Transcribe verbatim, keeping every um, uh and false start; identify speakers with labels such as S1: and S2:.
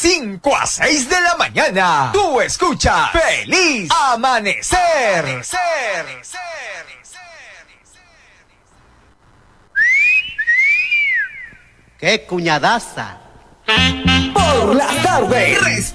S1: cinco a seis de la mañana. Tú escuchas Feliz Amanecer. Amanecer.
S2: ¡Qué cuñadaza!
S1: Por la tarde.